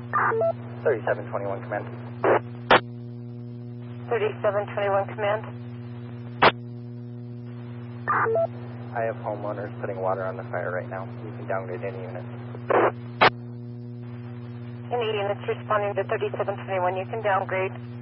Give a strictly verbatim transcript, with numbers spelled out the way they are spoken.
thirty-seven twenty-one, command. thirty-seven twenty-one, command. I have homeowners putting water on the fire right now. You can downgrade any units. Any units responding to thirty-seven twenty-one, you can downgrade.